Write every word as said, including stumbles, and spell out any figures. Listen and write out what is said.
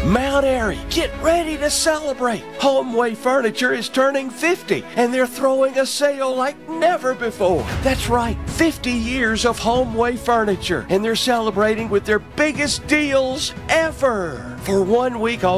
Mount Airy, get ready to celebrate. Homeway Furniture is turning fifty, and they're throwing a sale like never before. That's right, fifty years of Homeway Furniture, and they're celebrating with their biggest deals ever. For one week, all